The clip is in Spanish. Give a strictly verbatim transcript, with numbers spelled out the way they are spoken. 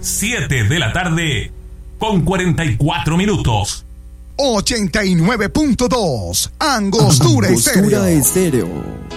siete de la tarde con cuarenta y cuatro minutos. ochenta y nueve punto dos Angostura Estéreo. Estéreo.